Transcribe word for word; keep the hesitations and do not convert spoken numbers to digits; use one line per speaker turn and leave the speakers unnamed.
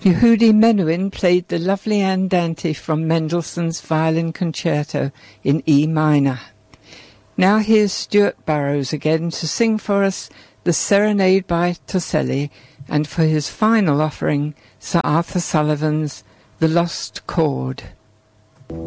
Yehudi Menuhin played the lovely Andante from Mendelssohn's Violin Concerto in E minor. Now here's Stuart Burrows again to sing for us the Serenade by Toselli, and for his final offering, Sir Arthur Sullivan's The Lost Chord.